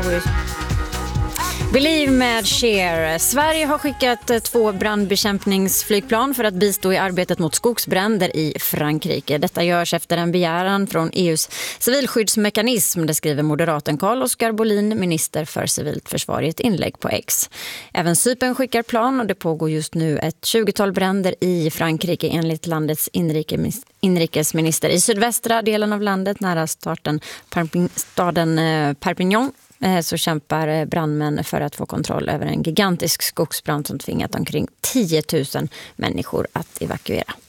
Believe med Cher. Sverige har skickat 2 brandbekämpningsflygplan för att bistå i arbetet mot skogsbränder i Frankrike. Detta görs efter en begäran från EUs civilskyddsmekanism, det skriver moderaten Carl-Oskar Bolin, minister för civilt försvar, i ett inlägg på X. Även Cypern skickar plan och det pågår just nu ett 20-tal bränder i Frankrike enligt landets inrikesminister. I sydvästra delen av landet, nära staden Perpignan, så kämpar brandmän för att få kontroll över en gigantisk skogsbrand som tvingat omkring 10 000 människor att evakuera.